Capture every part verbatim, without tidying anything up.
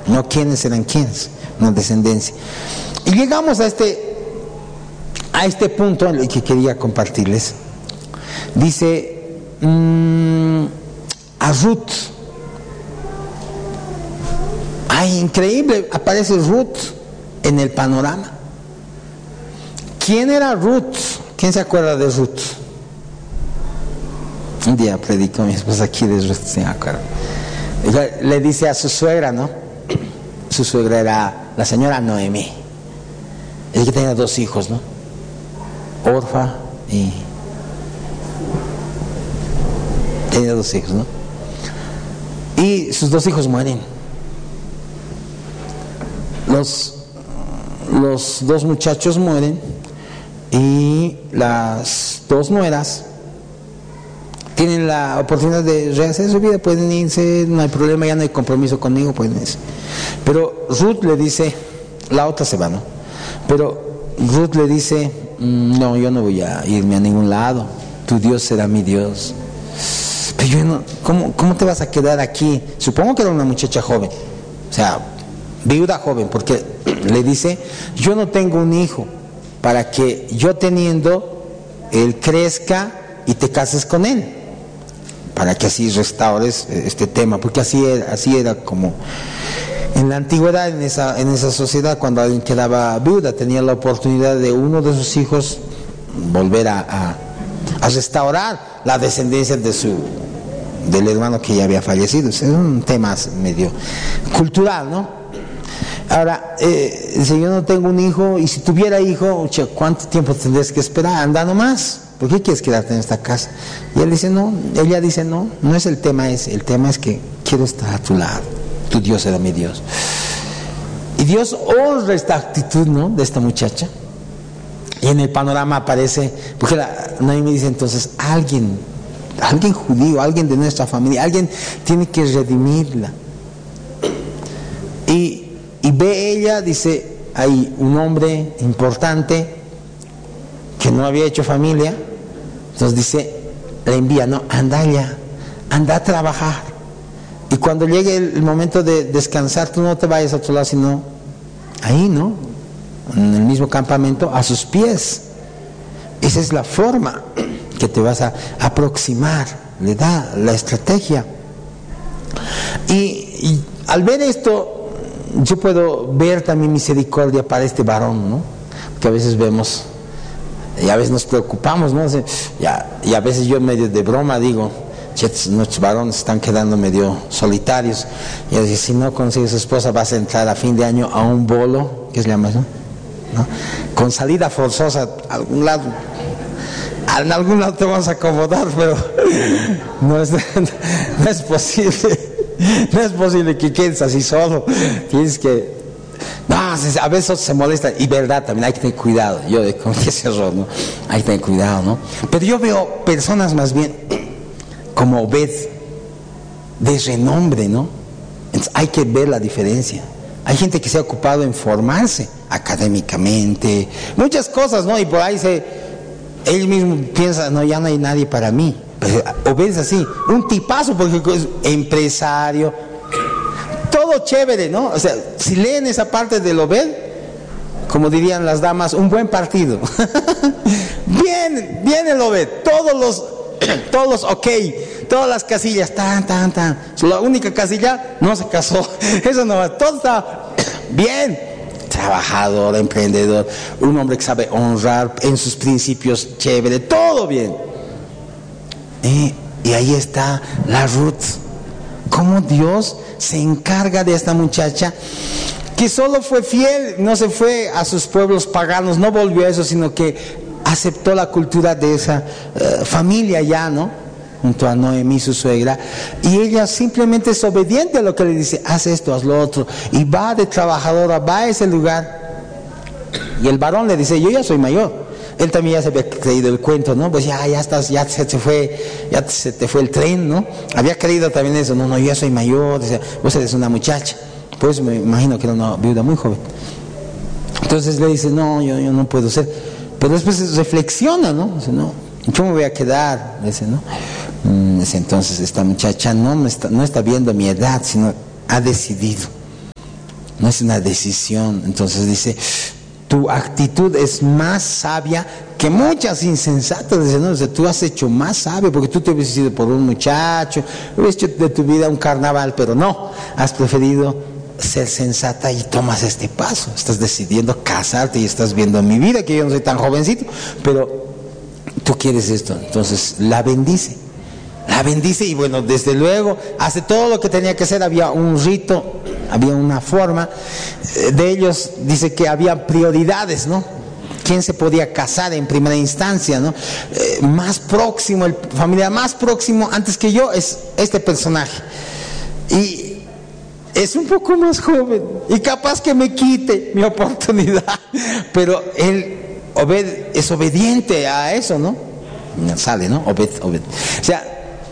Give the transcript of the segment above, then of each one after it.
no quiénes eran quiénes, una descendencia. Y llegamos a este, a este punto en el que quería compartirles. Dice, mmm, a Ruth. Ay, increíble, aparece Ruth en el panorama. ¿Quién era Ruth? ¿Quién se acuerda de Ruth? Un día predicó mi esposa aquí de Ruth, se me acuerda. Ella le dice a su suegra, ¿no? Su suegra era la señora Noemí. Ella tenía dos hijos, ¿no? Orfa y... Tenía dos hijos, ¿no? Y sus dos hijos mueren. Los, los dos muchachos mueren y las dos nueras tienen la oportunidad de rehacer su vida, pueden irse, no hay problema, ya no hay compromiso conmigo, pueden irse. Pero Ruth le dice, la otra se va, ¿no? Pero Ruth le dice, no, yo no voy a irme a ningún lado, tu Dios será mi Dios. Pero yo no, ¿cómo, cómo te vas a quedar aquí? Supongo que era una muchacha joven, o sea, viuda joven, porque le dice, yo no tengo un hijo para que yo teniendo, él crezca y te cases con él, para que así restaures este tema, porque así era, así era como en la antigüedad, en esa, en esa sociedad, cuando alguien quedaba viuda, tenía la oportunidad de uno de sus hijos volver a, a, a restaurar la descendencia de su del hermano que ya había fallecido. Es un tema medio cultural, ¿no? Ahora, eh, si yo no tengo un hijo, y si tuviera hijo, ¿cuánto tiempo tendrías que esperar? Anda nomás, ¿por qué quieres quedarte en esta casa? Y él dice, no, ella dice, no, no es el tema ese, el tema es que quiero estar a tu lado, tu Dios será mi Dios. Y Dios honra esta actitud, ¿no?, de esta muchacha. Y en el panorama aparece, porque la, nadie me dice entonces, alguien, alguien judío, alguien de nuestra familia, alguien tiene que redimirla. Y Y ve ella, dice, hay un hombre importante que no había hecho familia, entonces dice, le envía, no, anda allá, anda a trabajar. Y cuando llegue el, el momento de descansar, tú no te vayas a otro lado, sino ahí, ¿no? En el mismo campamento, a sus pies. Esa es la forma que te vas a aproximar, le da la estrategia. Y, y al ver esto, yo puedo ver también misericordia para este varón, ¿no? Que a veces vemos, y a veces nos preocupamos, ¿no? Ya, y a veces yo medio de broma digo, nuestros varones están quedando medio solitarios. Y yo digo, si no consigue su esposa, vas a entrar a fin de año a un bolo, ¿qué se llama eso? ¿No? Con salida forzosa a algún lado. En algún lado te vamos a acomodar, pero no es, no es posible. No es posible que quedes así solo. Tienes que... No, a veces se molestan. Y verdad, también hay que tener cuidado. Yo de cometer ese error, ¿no? Hay que tener cuidado, ¿no? Pero yo veo personas más bien como Obed, de renombre, ¿no? Entonces hay que ver la diferencia. Hay gente que se ha ocupado en formarse académicamente, muchas cosas, ¿no? Y por ahí se... él mismo piensa, no, ya no hay nadie para mí. Obed es así, un tipazo, porque es empresario, todo chévere, ¿no? O sea, si leen esa parte del Obed, como dirían las damas, un buen partido. bien, bien el Obed, todos los, todos los ok, todas las casillas, tan, tan, tan. La única casilla, no se casó, eso no va, todo está bien. Trabajador, emprendedor, un hombre que sabe honrar en sus principios, chévere, todo bien. Eh, y ahí está la Ruth. Cómo Dios se encarga de esta muchacha que solo fue fiel, no se fue a sus pueblos paganos, no volvió a eso, sino que aceptó la cultura de esa uh, familia ya, ¿no? Junto a Noemí, su suegra, y ella simplemente es obediente a lo que le dice, haz esto, haz lo otro, y va de trabajadora, va a ese lugar. Y el varón le dice, yo ya soy mayor. Él también ya se había creído el cuento, ¿no? Pues ya, ya estás, ya se te fue, ya se te fue el tren, ¿no? Había creído también eso, no, no, yo ya soy mayor, dice, vos eres una muchacha. Pues me imagino que era una viuda muy joven. Entonces le dice, no, yo, yo no puedo ser. Pero después reflexiona, ¿no? Dice, no, yo me voy a quedar, dice, ¿no? Mm, dice, entonces esta muchacha no, me está, no está viendo mi edad, sino ha decidido. no es una decisión. Entonces dice, tu actitud es más sabia que muchas insensatas. Dice, no, o sea, tú has hecho más sabio, porque tú te hubieses ido por un muchacho, hubieses hecho de tu vida un carnaval, pero no, has preferido ser sensata y tomas este paso. Estás decidiendo casarte y estás viendo mi vida, que yo no soy tan jovencito, pero tú quieres esto. Entonces la bendice, la bendice y bueno, desde luego hace todo lo que tenía que hacer. Había un rito, había una forma. De ellos dice que había prioridades, ¿no? ¿Quién se podía casar en primera instancia, ¿no? Eh, más próximo, el familiar más próximo antes que yo es este personaje. Y es un poco más joven y capaz que me quite mi oportunidad, pero él obed- es obediente a eso, ¿no? Sale, ¿no? Obed, obed. O sea,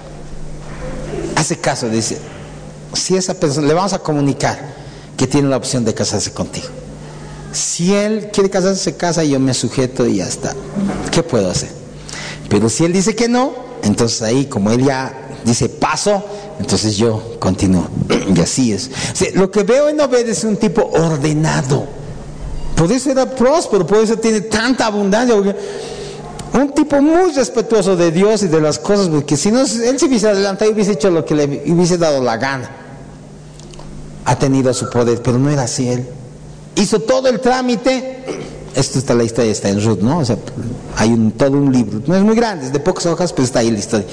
hace caso, dice, si esa persona, le vamos a comunicar que tiene la opción de casarse contigo. Si él quiere casarse, se casa y yo me sujeto y ya está. ¿Qué puedo hacer? Pero si él dice que no, entonces ahí, como él ya dice paso, entonces yo continúo. Y así es. O sea, lo que veo en Obed es un tipo ordenado. Por eso era próspero, por eso tiene tanta abundancia. Porque un tipo muy respetuoso de Dios y de las cosas, porque si no, él se hubiese adelantado y hubiese hecho lo que le hubiese dado la gana. Ha tenido su poder, pero no era así él. Hizo todo el trámite. Esto está, la historia está en Ruth, ¿no? O sea, hay un, todo un libro. No es muy grande, es de pocas hojas, pero está ahí la historia.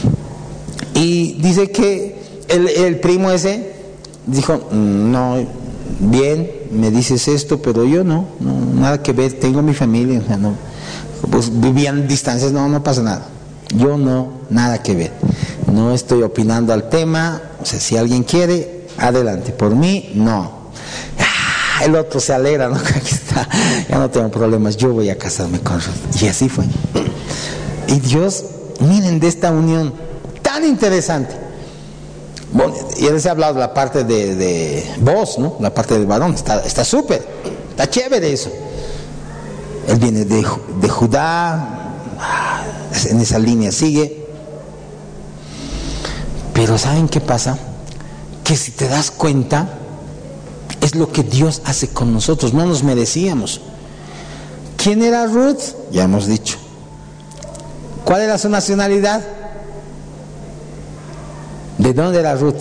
Y dice que el, el primo ese dijo, no, bien, me dices esto, pero yo no, no nada que ver, tengo mi familia, o sea, no, pues vivían distancias, no, no pasa nada. Yo no, nada que ver. No estoy opinando al tema, o sea, si alguien quiere, adelante. Por mí, no. Ah, el otro se alegra, ¿no? Aquí está, ya no tengo problemas, yo voy a casarme con Ruth. Y así fue. Y Dios, miren de esta unión tan interesante. Bueno, y les he hablado de la parte de, de vos, ¿no? La parte del varón, está súper, está, está chévere eso. Él viene de, de Judá, en esa línea sigue. Pero ¿saben qué pasa? Que si te das cuenta, es lo que Dios hace con nosotros, no nos merecíamos. ¿Quién era Ruth? Ya hemos dicho. ¿Cuál era su nacionalidad? ¿De dónde era Ruth?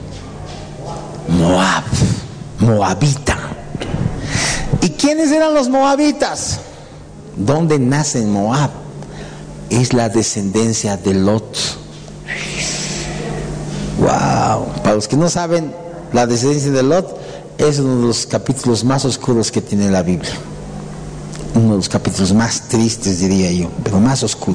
Moab, moabita. ¿Y quiénes eran los moabitas? ¿Dónde nace Moab? Es la descendencia de Lot. Wow. Para los que no saben, la descendencia de Lot es uno de los capítulos más oscuros que tiene la Biblia. Uno de los capítulos más tristes, diría yo, pero más oscuro.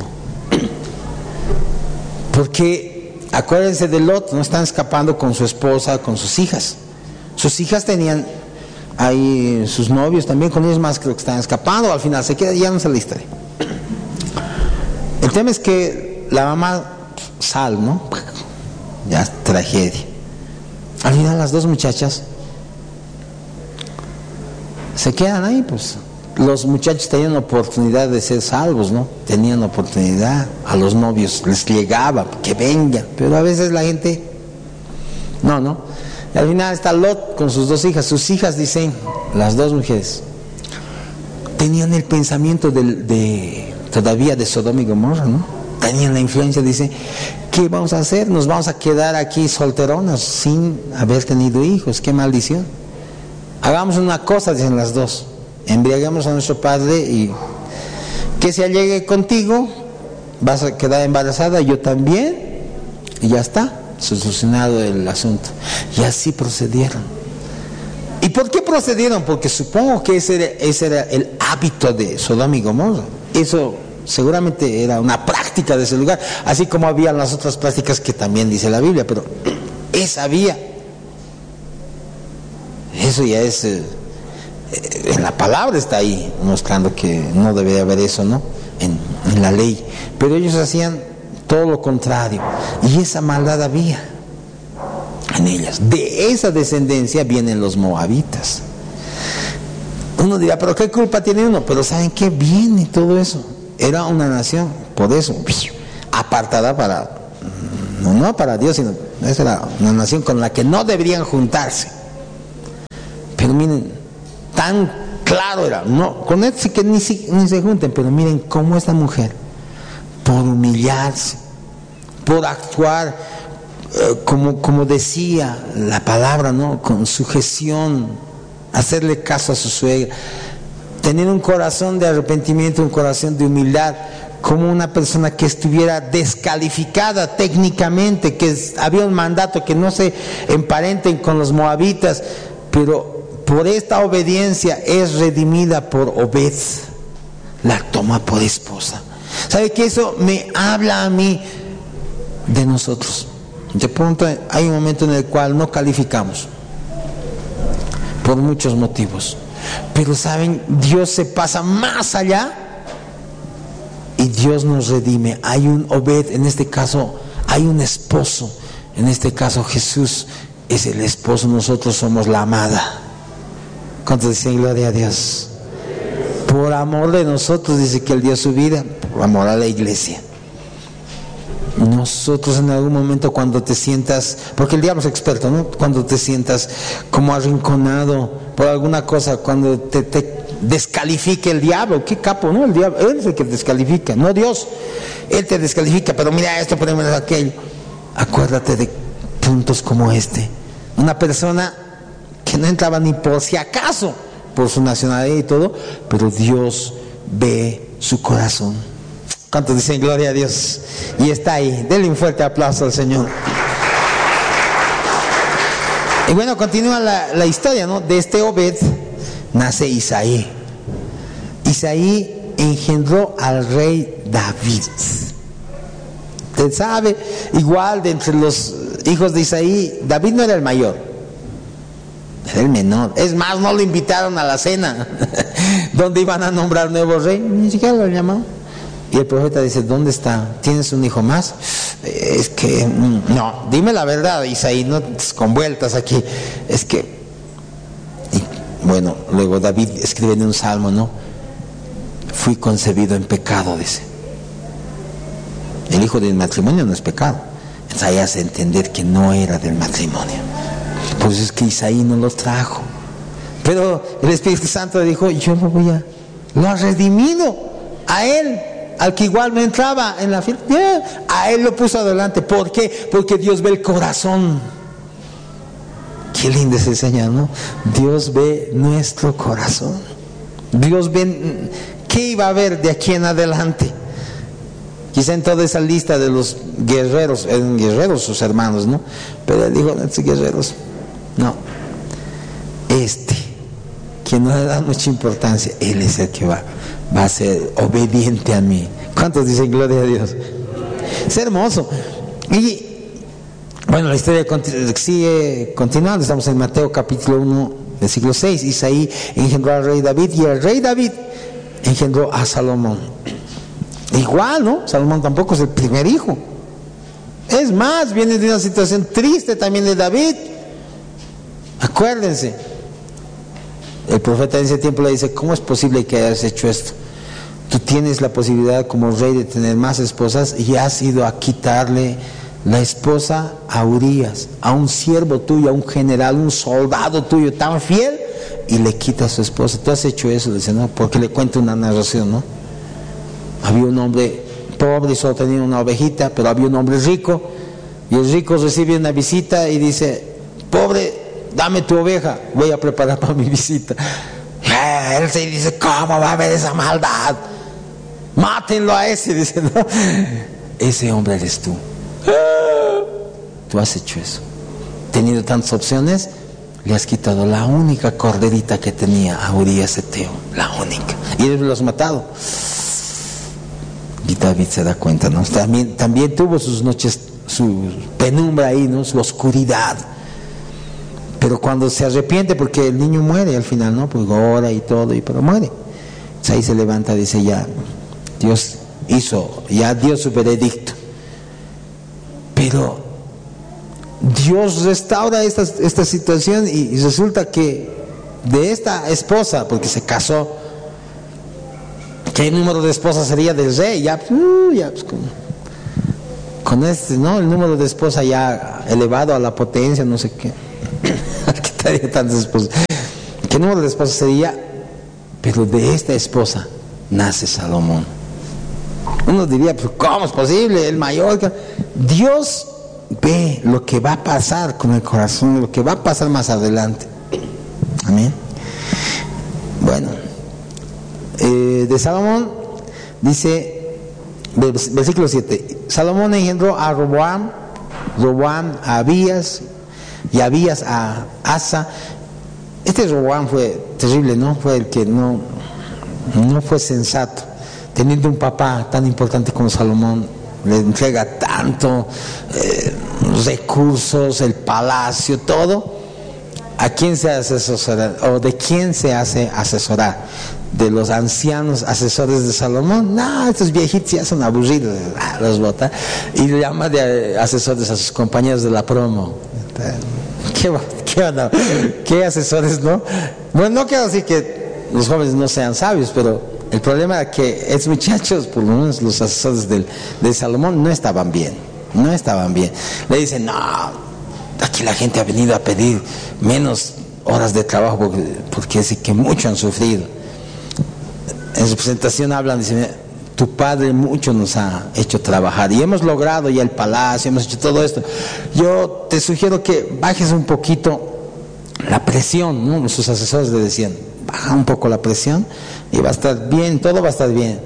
Porque acuérdense de Lot, no están escapando con su esposa, con sus hijas. Sus hijas tenían ahí sus novios también, con ellos más creo que están escapando. Al final se queda, ya no sé la historia. El tema es que la mamá sal, ¿no? Ya es tragedia. Al final las dos muchachas se quedan ahí, pues. Los muchachos tenían oportunidad de ser salvos, ¿no? Tenían oportunidad, a los novios les llegaba, que venga, pero a veces la gente, no, no. Y al final está Lot con sus dos hijas. Sus hijas, dicen, las dos mujeres, tenían el pensamiento de, de todavía de Sodoma y Gomorra, ¿no? Tenían la influencia, dice, ¿qué vamos a hacer? Nos vamos a quedar aquí solteronas sin haber tenido hijos, qué maldición. Hagamos una cosa, dicen las dos, embriaguemos a nuestro padre y que se allegue contigo, vas a quedar embarazada, yo también, y ya está, solucionado el asunto. Y así procedieron. ¿Y por qué procedieron? Porque supongo que ese era, ese era el hábito de Sodoma y Gomorra. Eso seguramente era una práctica de ese lugar, así como había las otras prácticas que también dice la Biblia, pero esa había. Eso ya es, eh, en la palabra está ahí, mostrando que no debería haber eso, ¿no? En, en la ley. Pero ellos hacían todo lo contrario, y esa maldad había en ellas. De esa descendencia vienen los moabitas. Uno dirá, pero ¿qué culpa tiene uno? Pero ¿saben qué? Viene todo eso. Era una nación, por eso, apartada para, no, no para Dios, sino esa era una nación con la que no deberían juntarse. Pero miren, tan claro era, no, con él sí que ni, ni se junten, pero miren cómo esta mujer, por humillarse, por actuar eh, como, como decía la palabra, ¿no? Con sujeción, hacerle caso a su suegra, tener un corazón de arrepentimiento, un corazón de humildad, como una persona que estuviera descalificada técnicamente, que había un mandato que no se emparenten con los moabitas, pero por esta obediencia es redimida por Obed, la toma por esposa. ¿Sabe qué? Eso me habla a mí de nosotros. De pronto hay un momento en el cual no calificamos por muchos motivos, pero saben, Dios se pasa más allá y Dios nos redime. Hay un Obed, en este caso hay un esposo, en este caso Jesús es el esposo, nosotros somos la amada. ¿Cuántos dicen gloria a Dios? Por amor de nosotros dice que Él dio su vida, por amor a la iglesia. Nosotros en algún momento, cuando te sientas, porque el diablo es experto, ¿no? Cuando te sientas como arrinconado por alguna cosa, cuando te, te descalifique el diablo, qué capo, ¿no? El diablo, él es el que descalifica, no Dios. Él te descalifica, pero mira esto, pero mira aquello. Acuérdate de puntos como este. Una persona que no entraba ni por si acaso, por su nacionalidad y todo, pero Dios ve su corazón. ¿Cuántos dicen gloria a Dios? Y está ahí. Denle un fuerte aplauso al Señor. Y bueno, continúa la, la historia, ¿no? De este Obed nace Isaí. Isaí engendró al rey David. Usted sabe, igual de entre los hijos de Isaí, David no era el mayor, era el menor. Es más, no lo invitaron a la cena donde iban a nombrar nuevo rey, ni siquiera lo llamaron. Y el profeta dice, ¿dónde está? ¿Tienes un hijo más? Es que, no, dime la verdad, Isaí, no con vueltas aquí. Es que, y bueno, luego David escribe en un salmo, ¿no? Fui concebido en pecado, dice. El hijo del matrimonio no es pecado. Entonces ahí hace entender que no era del matrimonio. Por eso es que Isaí no los trajo. Pero el Espíritu Santo le dijo, yo lo voy a, lo ha redimido a él, al que igual no entraba en la fiesta, yeah, a él lo puso adelante. ¿Por qué? Porque Dios ve el corazón. Qué lindo es el Señor, ¿no? Dios ve nuestro corazón. Dios ve qué iba a ver de aquí en adelante. Quizá en toda esa lista de los guerreros, eran guerreros sus hermanos, ¿no? Pero él dijo, estos guerreros, no. Este, que no le da mucha importancia, él es el que va, va a ser obediente a mí. ¿Cuántos dicen gloria a Dios? Es hermoso. Y bueno, la historia sigue continuando. Estamos en Mateo capítulo uno, versículo seis. Isaí engendró al rey David, y el rey David engendró a Salomón. Igual, ¿no? Salomón tampoco es el primer hijo. Es más, viene de una situación triste también de David. Acuérdense, el profeta en ese tiempo le dice, ¿cómo es posible que hayas hecho esto? Tú tienes la posibilidad como rey de tener más esposas y has ido a quitarle la esposa a Urías, a un siervo tuyo, a un general, un soldado tuyo tan fiel, y le quitas a su esposa. Tú has hecho eso. Dice, no, porque le cuento una narración, ¿no? Había un hombre pobre y solo tenía una ovejita, pero había un hombre rico, y el rico recibe una visita y dice, pobre, dame tu oveja, voy a preparar para mi visita. Eh, él se dice, ¿cómo va a haber esa maldad? Mátenlo a ese, dice, ¿no? Ese hombre eres tú. Tú has hecho eso. Teniendo tantas opciones, le has quitado la única corderita que tenía a Urías Eteo, la única, y él lo has matado. Y David se da cuenta, ¿no? También, también tuvo sus noches, su penumbra ahí, ¿no? Su oscuridad. Pero cuando se arrepiente, porque el niño muere al final, ¿no? Pues ora y todo, y pero muere. Entonces ahí se levanta y dice, ya, Dios hizo, ya dio su veredicto. Pero Dios restaura esta, esta situación, y, y resulta que de esta esposa, porque se casó, ¿qué número de esposas sería del rey? Ya, uh, ya pues, con, con este, ¿no? El número de esposas ya elevado a la potencia, no sé qué. ¿Qué estaría tantas esposas? ¿qué número de esposa sería? Pero de esta esposa nace Salomón. Uno diría, pues ¿cómo es posible? El mayor. Dios ve lo que va a pasar con el corazón, lo que va a pasar más adelante. Amén. Bueno, eh, de Salomón dice, versículo siete, Salomón engendró a Roboam, Roboam a Abías, y Abías a Asa. Este Roboam fue terrible, ¿no? Fue el que no, no fue sensato. Teniendo un papá tan importante como Salomón, le entrega tanto eh, recursos, el palacio, todo. ¿A quién se hace asesorar? ¿O de quién se hace asesorar? ¿De los ancianos asesores de Salomón? No, estos viejitos ya son aburridos, los bota. Y le llama de asesores a sus compañeros de la promo. ¿Qué, qué, qué asesores, no? Bueno, no quiero decir que los jóvenes no sean sabios, pero el problema es que estos muchachos, por lo menos los asesores del, de Salomón, no estaban bien. No estaban bien. Le dicen, no, aquí la gente ha venido a pedir menos horas de trabajo porque, porque es que mucho han sufrido. En su presentación hablan, dicen, tu padre mucho nos ha hecho trabajar y hemos logrado ya el palacio, hemos hecho todo esto. Yo te sugiero que bajes un poquito la presión, ¿no? Sus asesores le decían, baja un poco la presión y va a estar bien, todo va a estar bien.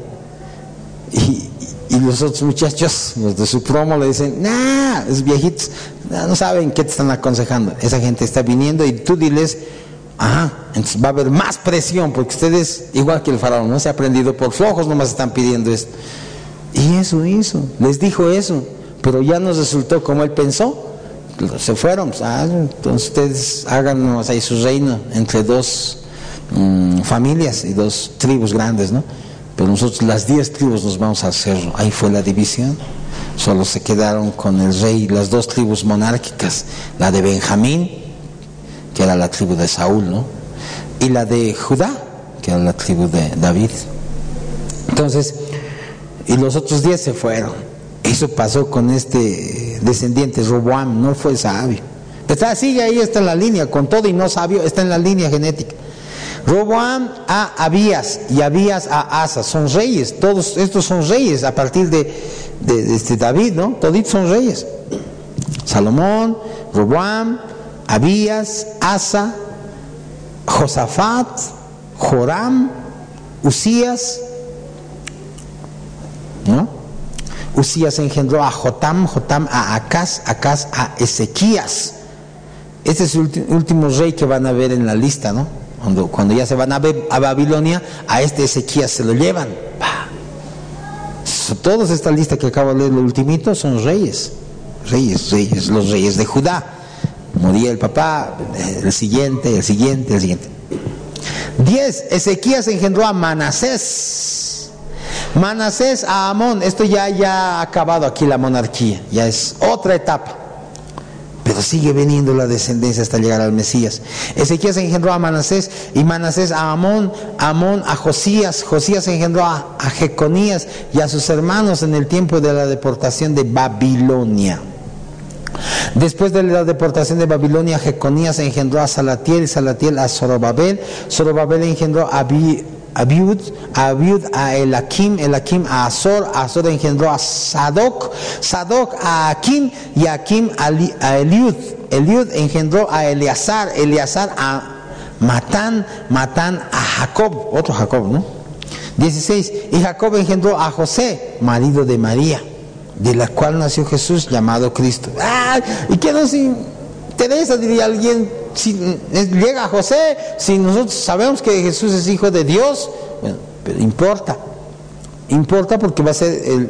Y, y los otros muchachos, los de su promo, le dicen, nah, esos viejitos nah, no saben qué te están aconsejando. Esa gente está viniendo y tú diles, ajá, entonces va a haber más presión porque ustedes, igual que el faraón, no se ha aprendido por flojos, nomás están pidiendo esto. Y eso hizo, les dijo eso, pero ya no resultó como él pensó. Se fueron, ah, entonces ustedes háganos ahí su reino entre dos mmm, familias y dos tribus grandes, ¿no? Pero nosotros las diez tribus nos vamos a hacer. Ahí fue la división. Solo se quedaron con el rey, las dos tribus monárquicas, la de Benjamín, que era la tribu de Saúl, ¿no? Y la de Judá, que era la tribu de David. Entonces, y los otros diez se fueron. Eso pasó con este descendiente Roboam, no fue sabio. Está, sigue ahí, está en la línea, con todo y no sabio, está en la línea genética. Roboam a Abías y Abías a Asa, son reyes, todos estos son reyes a partir de, de, de este David, ¿no? Toditos son reyes. Salomón, Roboam, Abías, Asa, Josafat, Joram, Usías, ¿no? Usías engendró a Jotam, Jotam a Acaz, Acaz a Ezequías. Este es el último rey que van a ver en la lista, ¿no? Cuando, cuando ya se van a, ver, a Babilonia, a este Ezequías se lo llevan. ¡Bah! Todos esta lista que acabo de leer, lo ultimito, son reyes. Reyes, reyes, los reyes de Judá. Moría el papá, el siguiente, el siguiente, el siguiente. Diez, Ezequías engendró a Manasés. Manasés a Amón. Esto ya, ya ha acabado aquí la monarquía, ya es otra etapa. Pero sigue viniendo la descendencia hasta llegar al Mesías. Ezequías engendró a Manasés y Manasés a Amón, Amón a Josías, Josías engendró a, a Jeconías y a sus hermanos en el tiempo de la deportación de Babilonia. Después de la deportación de Babilonia, Jeconías engendró a Salatiel, Salatiel a Zorobabel, Zorobabel engendró a Abi, Abiud, Abiud a Elakim, Elakim a Azor, Azor engendró a Sadoc, Sadoc a Akim y Akim a Eliud, Eliud engendró a Eleazar, Eleazar a Matán, Matán a Jacob, otro Jacob, ¿no? dieciséis, y Jacob engendró a José, marido de María, de la cual nació Jesús llamado Cristo. ¡Ay! ¿Y qué nos interesa? Diría alguien. Si llega José, si nosotros sabemos que Jesús es hijo de Dios, bueno, pero importa, importa porque va a ser el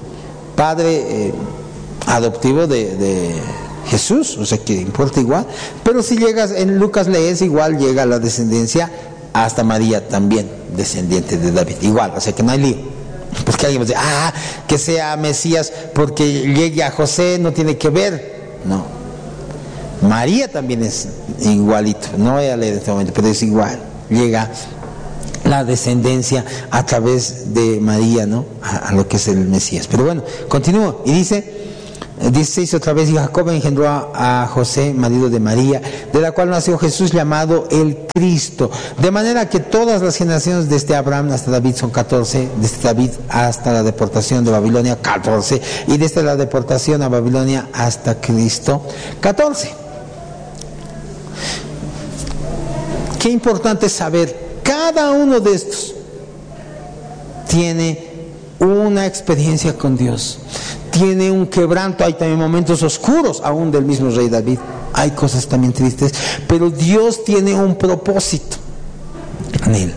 padre eh, adoptivo de, de Jesús, o sea que importa igual. Pero si llegas en Lucas lees, igual llega la descendencia hasta María también, descendiente de David, igual, o sea que no hay lío. Porque alguien va a decir, ah, que sea Mesías porque llegue a José no tiene que ver, no. María también es igualito, no voy a leer en este momento, pero es igual, llega la descendencia a través de María, ¿no? A, a lo que es el Mesías. Pero bueno, continúo y dice, dieciséis otra vez, y Jacob engendró a, a José, marido de María, de la cual nació Jesús llamado el Cristo. De manera que todas las generaciones desde Abraham hasta David son catorce, desde David hasta la deportación de Babilonia catorce, y desde la deportación a Babilonia hasta Cristo catorce. Qué importante saber, cada uno de estos tiene una experiencia con Dios, tiene un quebranto. Hay también momentos oscuros aún del mismo rey David, hay cosas también tristes, pero Dios tiene un propósito en él.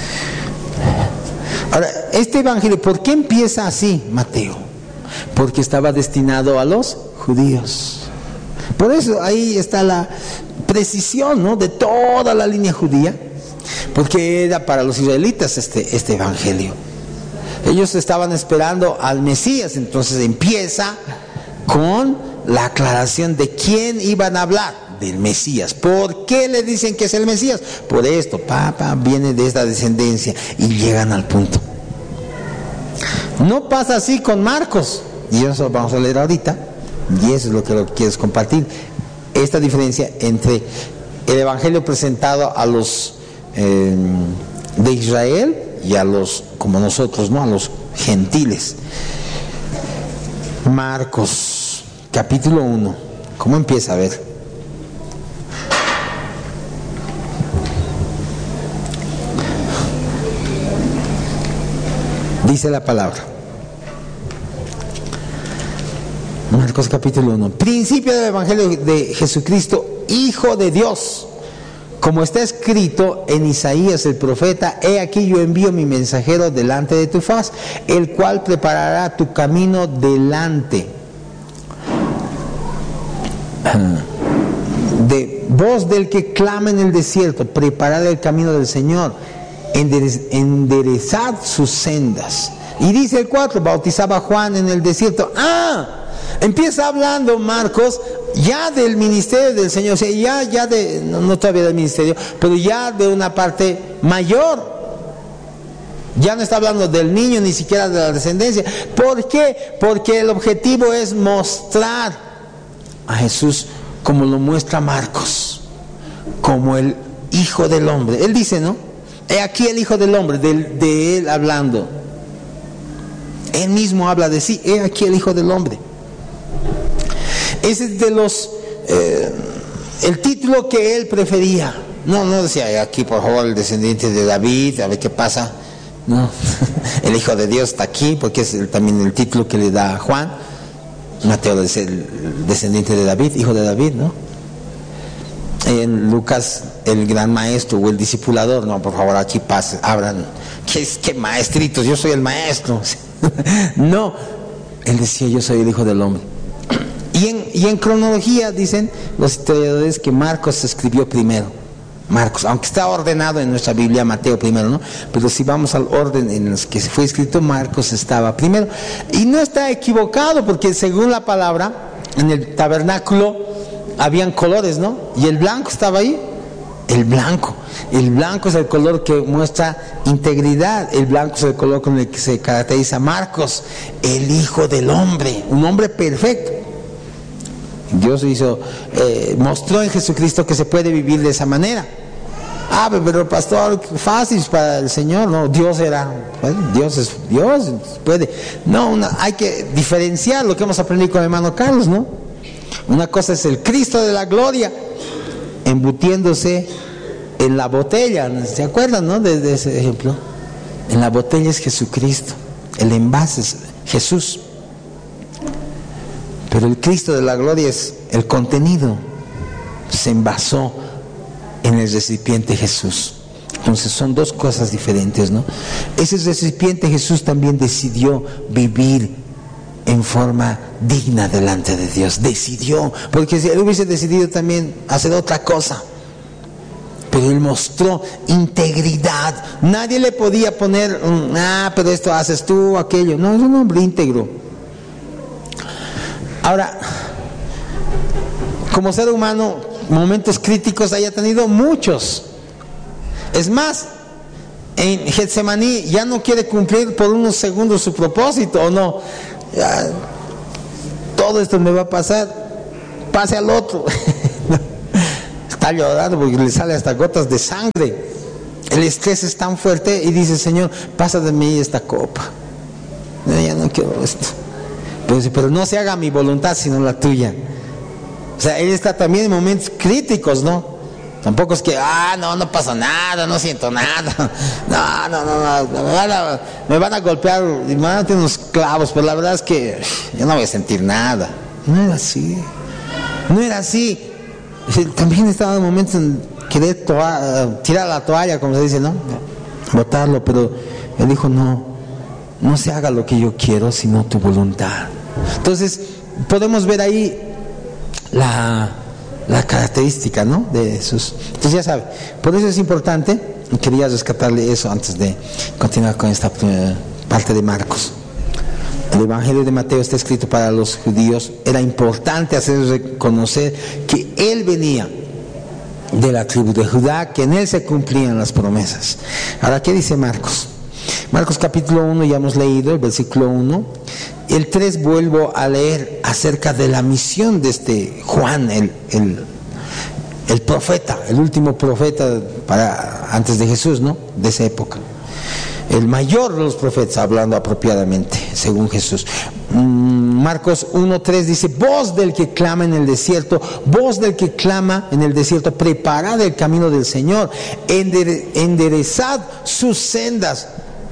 Ahora, este evangelio, ¿por qué empieza así, Mateo? Porque estaba destinado a los judíos. Por eso ahí está la precisión, ¿no?, de toda la línea judía, porque era para los israelitas este, este evangelio. Ellos estaban esperando al Mesías, entonces empieza con la aclaración de quién iban a hablar, del Mesías. ¿Por qué le dicen que es el Mesías? Por esto, papá viene de esta descendencia, y llegan al punto. No pasa así con Marcos, y eso lo vamos a leer ahorita, y eso es lo que lo quieres compartir. Esta diferencia entre el evangelio presentado a los eh, de Israel y a los, como nosotros, ¿no?, a los gentiles. Marcos, capítulo uno. ¿Cómo empieza? A ver. Dice la palabra. Marcos capítulo uno. Principio del evangelio de Jesucristo, Hijo de Dios. Como está escrito en Isaías el profeta: he aquí yo envío mi mensajero delante de tu faz, el cual preparará tu camino delante. De voz del que clama en el desierto, preparad el camino del Señor, enderez, enderezad sus sendas. Y dice el cuatro, bautizaba Juan en el desierto. Ah, empieza hablando Marcos ya del ministerio del Señor, o sea, ya, ya de, no, no todavía del ministerio, pero ya de una parte mayor. Ya no está hablando del niño, ni siquiera de la descendencia. ¿Por qué? Porque el objetivo es mostrar a Jesús como lo muestra Marcos, como el Hijo del Hombre. Él dice, ¿no? He aquí el Hijo del Hombre, de, de él hablando. Él mismo habla de sí, he aquí el Hijo del Hombre. Ese es de los eh, el título que él prefería. No, no decía aquí, por favor, el descendiente de David, a ver qué pasa. No, el Hijo de Dios está aquí, porque es el, también el título que le da a Juan. Mateo es el descendiente de David, hijo de David, ¿no? En Lucas, el gran maestro o el discipulador. No, por favor, aquí pasen, abran. ¿Qué, qué maestritos? Yo soy el maestro. No, él decía, yo soy el Hijo del Hombre. Y en, y en cronología dicen los historiadores que Marcos escribió primero. Marcos, aunque está ordenado en nuestra Biblia Mateo primero, ¿no? Pero si vamos al orden en el que fue escrito, Marcos estaba primero. Y no está equivocado, porque según la palabra, en el tabernáculo habían colores, ¿no? Y el blanco estaba ahí. El blanco. El blanco es el color que muestra integridad. El blanco es el color con el que se caracteriza Marcos, el Hijo del Hombre, un hombre perfecto. Dios hizo, eh, mostró en Jesucristo que se puede vivir de esa manera. Ah, pero pastor, fácil para el Señor. No, Dios era, bueno, Dios es Dios, puede. No, una, hay que diferenciar lo que hemos aprendido con el hermano Carlos, ¿no? Una cosa es el Cristo de la gloria, embutiéndose en la botella. ¿Se acuerdan, no? De, de ese ejemplo. En la botella es Jesucristo, el envase es Jesús. Pero el Cristo de la gloria es el contenido. Se envasó en el recipiente Jesús. Entonces son dos cosas diferentes, ¿no? Ese recipiente Jesús también decidió vivir en forma digna delante de Dios. Decidió, porque si él hubiese decidido también hacer otra cosa, pero él mostró integridad. Nadie le podía poner, ah, pero esto haces tú, aquello. No, es un hombre íntegro. Ahora, como ser humano, momentos críticos haya tenido muchos. Es más, en Getsemaní ya no quiere cumplir por unos segundos su propósito, ¿o no? Ya, todo esto me va a pasar, pase al otro. Está llorando porque le sale hasta gotas de sangre. El estrés es tan fuerte y dice, Señor, pasa de mí esta copa. No, ya no quiero esto. Pero, pero no se haga mi voluntad sino la tuya. O sea, él está también en momentos críticos, ¿no? Tampoco es que, ah, no, no pasa nada, no siento nada. No, no, no, no me, van a, me van a golpear y me van a tener unos clavos, pero la verdad es que yo no voy a sentir nada. No era así. No era así. También estaba en momentos en querer toa- tirar la toalla, como se dice, ¿no? Botarlo, pero él dijo, no, no se haga lo que yo quiero, sino tu voluntad. Entonces, podemos ver ahí la, la característica, ¿no? De esos. Entonces, ya sabe, por eso es importante, y quería rescatarle eso antes de continuar con esta uh, parte de Marcos. El Evangelio de Mateo está escrito para los judíos. Era importante hacer reconocer que él venía de la tribu de Judá, que en él se cumplían las promesas. Ahora, ¿qué dice Marcos? Marcos capítulo uno, ya hemos leído el versículo uno. El tres vuelvo a leer acerca de la misión de este Juan, el, el, el profeta, el último profeta para, antes de Jesús, ¿no? De esa época. El mayor de los profetas, hablando apropiadamente, según Jesús. Marcos uno tres dice, voz del que clama en el desierto, voz del que clama en el desierto, preparad el camino del Señor, endere, enderezad sus sendas.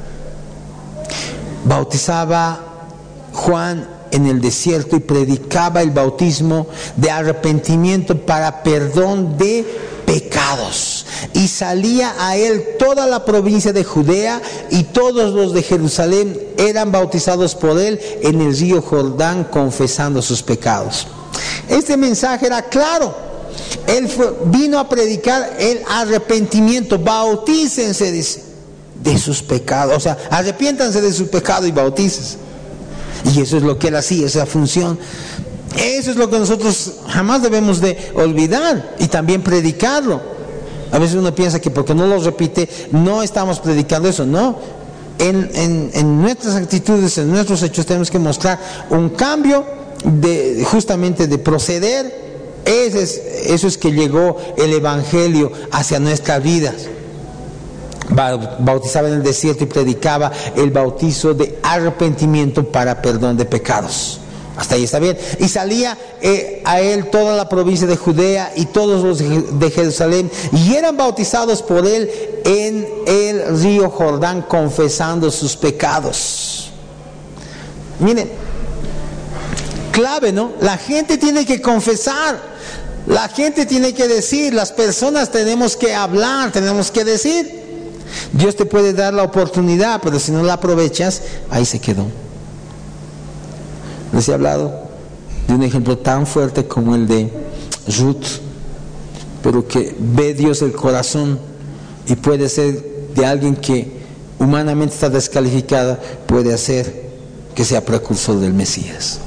Bautizaba Juan en el desierto y predicaba el bautismo de arrepentimiento para perdón de pecados. Y salía a él toda la provincia de Judea, y todos los de Jerusalén eran bautizados por él en el río Jordán, confesando sus pecados. Este mensaje era claro. Él fue, vino a predicar el arrepentimiento. Bautícense, dice, de sus pecados. O sea, arrepiéntanse de sus pecados y bautícense. Y eso es lo que él hacía, esa función. Eso es lo que nosotros jamás debemos de olvidar, y también predicarlo. A veces uno piensa que porque no lo repite, no estamos predicando eso. No, en, en, en nuestras actitudes, en nuestros hechos tenemos que mostrar un cambio de, justamente de proceder. Ese es, eso es que llegó el Evangelio hacia nuestras vidas. Bautizaba en el desierto y predicaba el bautizo de arrepentimiento para perdón de pecados. Hasta ahí está bien. Y salía eh, a él toda la provincia de Judea y todos los de Jerusalén, y eran bautizados por él en el río Jordán, confesando sus pecados. Miren, clave, ¿no? La gente tiene que confesar, la gente tiene que decir, las personas tenemos que hablar, tenemos que decir. Dios te puede dar la oportunidad, pero si no la aprovechas, ahí se quedó. Les he hablado de un ejemplo tan fuerte como el de Ruth, pero que ve Dios el corazón, y puede ser de alguien que humanamente está descalificada, puede hacer que sea precursor del Mesías.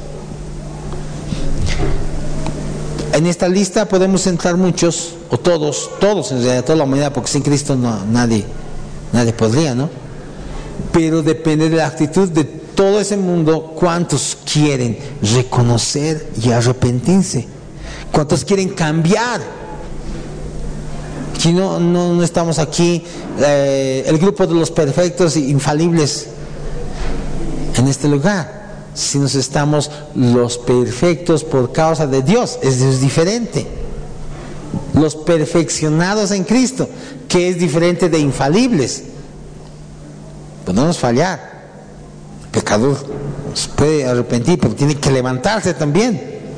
En esta lista podemos entrar muchos, o todos, todos en realidad, toda la humanidad, porque sin Cristo no, nadie, nadie podría, ¿no? Pero depende de la actitud de todo ese mundo. ¿Cuántos quieren reconocer y arrepentirse? ¿Cuántos quieren cambiar? Aquí no, no, no estamos aquí eh, el grupo de los perfectos e infalibles en este lugar, sino estamos los perfectos por causa de Dios. Eso es diferente. Los perfeccionados en Cristo, que es diferente de infalibles. Podemos fallar. El pecador se puede arrepentir, pero tiene que levantarse también.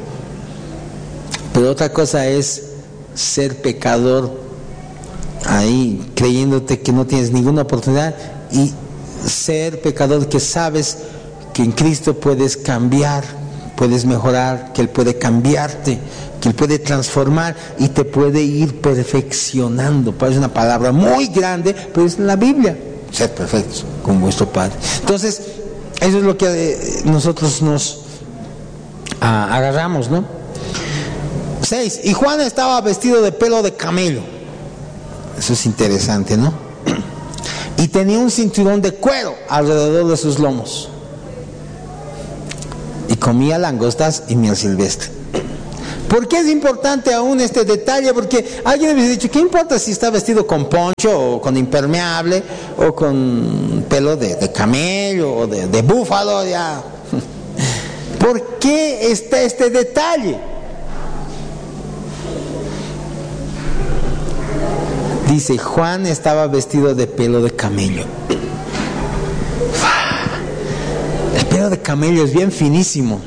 Pero otra cosa es ser pecador ahí, creyéndote que no tienes ninguna oportunidad, y ser pecador que sabes que en Cristo puedes cambiar, puedes mejorar, que Él puede cambiarte, que Él puede transformar y te puede ir perfeccionando. Parece una palabra muy grande, pero es en la Biblia. Ser perfectos como vuestro Padre. Entonces, eso es lo que eh, nosotros nos ah, agarramos, ¿no? Seis. Y Juan estaba vestido de pelo de camello. Eso es interesante, ¿no? Y tenía un cinturón de cuero alrededor de sus lomos. Y comía langostas y miel silvestre. ¿Por qué es importante aún este detalle? Porque alguien me ha dicho, ¿qué importa si está vestido con poncho o con impermeable o con pelo de, de camello o de, de búfalo? Ya. ¿Por qué está este detalle? Dice, Juan estaba vestido de pelo de camello. El pelo de camello es bien finísimo.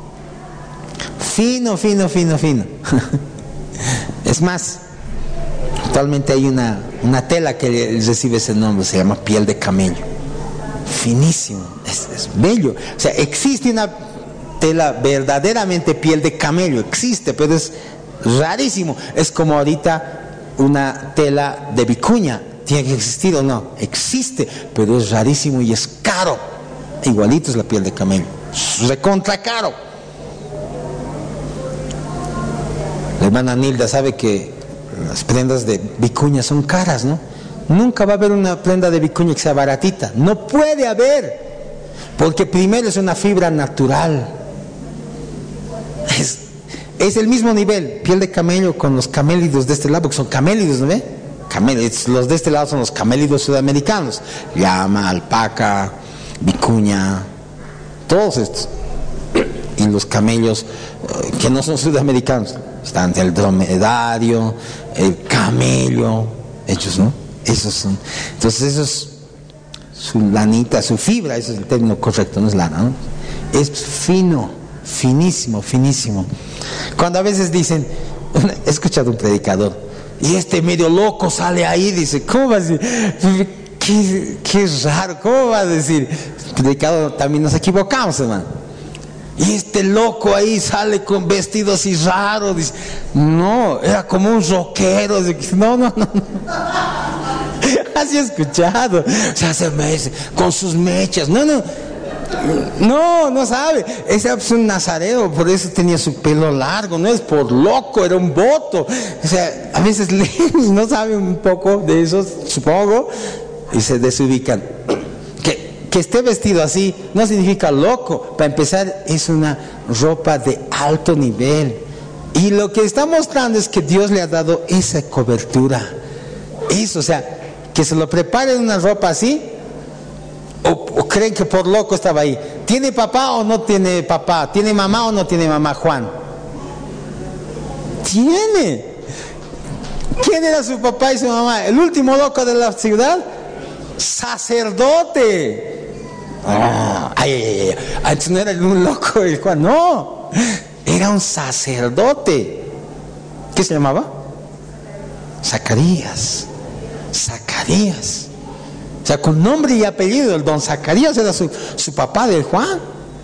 Fino, fino, fino, fino. Es más, actualmente hay una, una tela que recibe ese nombre, se llama piel de camello. Finísimo, es, es bello. O sea, existe una tela verdaderamente piel de camello, existe, pero es rarísimo. Es como ahorita una tela de vicuña. ¿Tiene que existir o no? Existe, pero es rarísimo y es caro. Igualito es la piel de camello, es recontra caro. La hermana Nilda sabe que las prendas de vicuña son caras, ¿no? Nunca va a haber una prenda de vicuña que sea baratita. No puede haber, porque primero es una fibra natural. Es, es el mismo nivel, piel de camello con los camélidos de este lado, porque son camélidos, ¿no ve? Camélidos, los de este lado son los camélidos sudamericanos. Llama, alpaca, vicuña, todos estos. Y los camellos eh, que no son sudamericanos, están el dromedario, el camello, ellos, ¿no? Esos son. Entonces, eso es su lanita, su fibra, ese es el término correcto, no es lana, ¿no? Es fino, finísimo, finísimo. Cuando a veces dicen, he escuchado un predicador, y este medio loco sale ahí, dice, ¿cómo va a decir? Qué, qué raro, ¿cómo va a decir? Predicador, también nos equivocamos, hermano. Y este loco ahí sale con vestido así raro, dice, no, era como un rockero, dice, no, no, no, no. Así he escuchado, o sea, se me dice, con sus mechas, no, no, no, no sabe, ese es un nazareo, por eso tenía su pelo largo, no es por loco, era un voto, o sea, a veces leen y no saben un poco de eso, supongo, y se desubican. Que esté vestido así no significa loco. Para empezar, es una ropa de alto nivel. Y lo que está mostrando es que Dios le ha dado esa cobertura. Eso, o sea, que se lo prepare una ropa así, o, o creen que por loco estaba ahí. ¿Tiene papá o no tiene papá? ¿Tiene mamá o no tiene mamá, Juan? Tiene. ¿Quién era su papá y su mamá? ¿El último loco de la ciudad? Sacerdote. Ah, ay, ay, ay. Antes no era un loco el Juan, no, era un sacerdote. ¿Qué se llamaba? Zacarías. Zacarías. O sea, con nombre y apellido, el don Zacarías era su, su papá del Juan.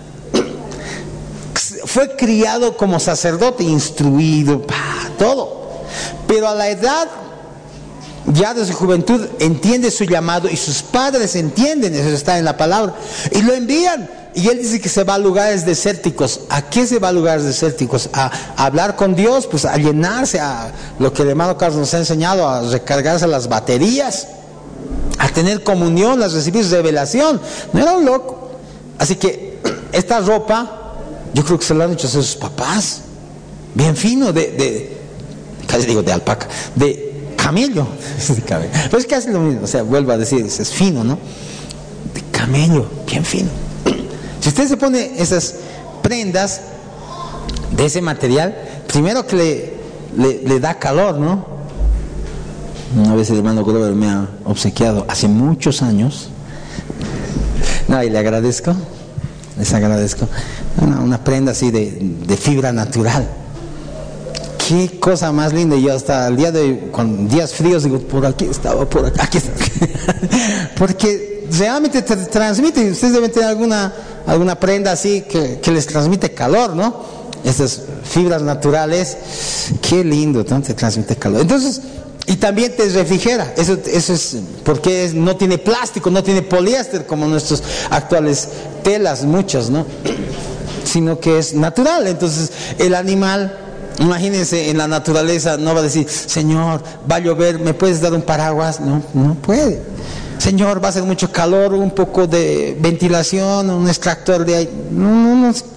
Fue criado como sacerdote, instruido, pa, todo. Pero a la edad ya de su juventud entiende su llamado y sus padres entienden, eso está en la palabra, y lo envían. Y él dice que se va a lugares desérticos. ¿A qué se va a lugares desérticos? A, a hablar con Dios, pues a llenarse, a lo que el hermano Carlos nos ha enseñado, a recargarse las baterías, a tener comunión, a recibir revelación. No era un loco. Así que esta ropa, yo creo que se la han hecho a sus papás, bien fino, de, de casi digo de alpaca, de camello, pero es casi lo mismo, o sea, vuelvo a decir, es fino, ¿no? De camello, bien fino. Si usted se pone esas prendas de ese material, primero que le, le, le da calor, ¿no? Una vez el hermano Glover me ha obsequiado hace muchos años, no, y le agradezco, les agradezco, una, una prenda así de, de fibra natural. Qué cosa más linda. Yo hasta el día de hoy, con días fríos, digo, por aquí estaba, por acá, aquí estaba. Porque realmente te transmite, ustedes deben tener alguna, alguna prenda así que, que les transmite calor, ¿no? Estas fibras naturales, qué lindo, ¿no? Te transmite calor. Entonces, y también te refrigera, eso, eso es porque es, no tiene plástico, no tiene poliéster como nuestros actuales telas, muchas, ¿no? Sino que es natural. Entonces, el animal, imagínense, en la naturaleza no va a decir, Señor, va a llover, ¿me puedes dar un paraguas? No, no puede. Señor, va a hacer mucho calor, un poco de ventilación, un extractor de aire. No, no, no.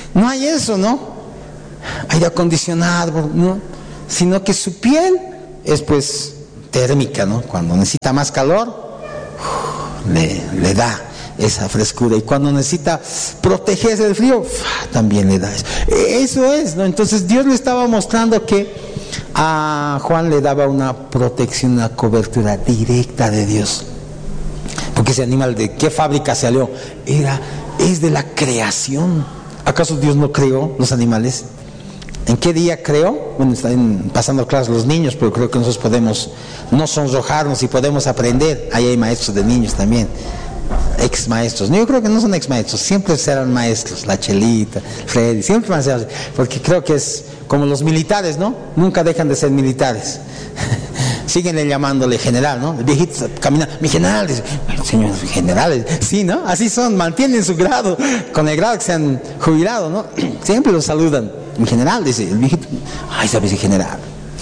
no hay eso, ¿no? Aire acondicionado, ¿no? Sino que su piel es pues térmica, ¿no? Cuando necesita más calor, le, le da esa frescura, y cuando necesita protegerse del frío, también le da eso. Eso es, ¿no? Entonces Dios le estaba mostrando que a Juan le daba una protección, una cobertura directa de Dios. Porque ese animal, ¿de qué fábrica salió? Era, es de la creación. ¿Acaso Dios no creó los animales? ¿En qué día creó? Bueno, están pasando clases los niños, pero creo que nosotros podemos no sonrojarnos y podemos aprender. Ahí hay maestros de niños también, ex maestros. No, yo creo que no son ex maestros, siempre serán maestros. La Chelita, Freddy, siempre van a ser, porque creo que es como los militares, ¿no? Nunca dejan de ser militares. Síguenle llamándole general, ¿no? El viejito camina, mi general, dice, señor general, sí, ¿no? Así son, mantienen su grado, con el grado que se han jubilado, ¿no? Siempre los saludan. Mi general, dice el viejito, ay, sabes, general.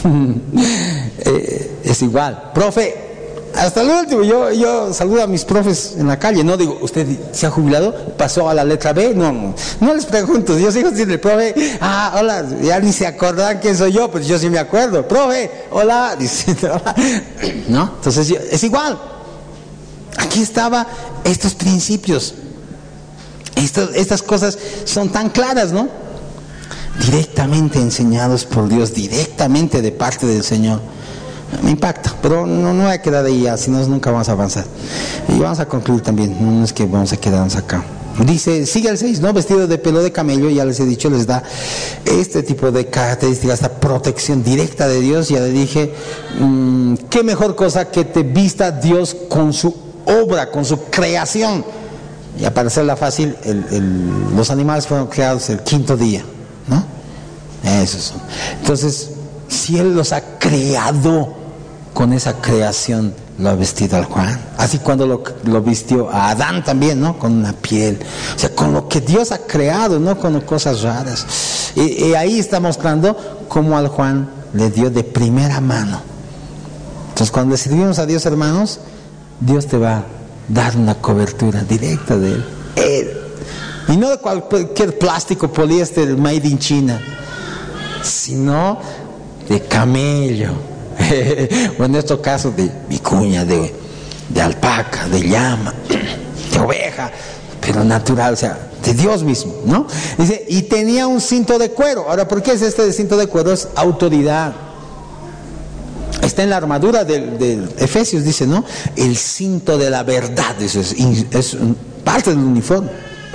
eh, es igual, profe. Hasta el último, yo, yo saludo a mis profes en la calle, no digo, ¿usted se ha jubilado? ¿Pasó a la letra B? No, no, no les pregunto, yo sigo diciendo, el profe, ah, hola, ya ni se acordarán quién soy yo, pero yo sí me acuerdo, profe, hola, dice, ¿no? Entonces, es igual, aquí estaba estos principios, estos, estas cosas son tan claras, ¿no? Directamente enseñados por Dios, directamente de parte del Señor. Me impacta, pero no, no hay que quedar ahí, si no nunca vamos a avanzar. Y vamos a concluir también, no es que vamos a quedarnos acá. Dice, sigue el seis, ¿no? Vestido de pelo de camello, ya les he dicho, les da este tipo de características, esta protección directa de Dios. Ya le dije, mmm, qué mejor cosa que te vista Dios con su obra, con su creación. Y para hacerla fácil, el, el, los animales fueron creados el quinto día, ¿no? Esos son. Entonces, si Él los ha creado, con esa creación lo ha vestido al Juan. Así cuando lo, lo vistió a Adán también, ¿no? Con una piel. O sea, con lo que Dios ha creado, no con cosas raras. Y, y ahí está mostrando cómo al Juan le dio de primera mano. Entonces, cuando le servimos a Dios, hermanos, Dios te va a dar una cobertura directa de Él. Él. Y no de cualquier plástico, poliéster, made in China, sino de camello, o en estos casos de vicuña, de, de alpaca, de llama, de oveja, pero natural, o sea, de Dios mismo, ¿no? Dice, y tenía un cinto de cuero. Ahora, ¿por qué es este de cinto de cuero? Es autoridad. Está en la armadura de, de Efesios, dice, ¿no? El cinto de la verdad, eso es, es parte del uniforme.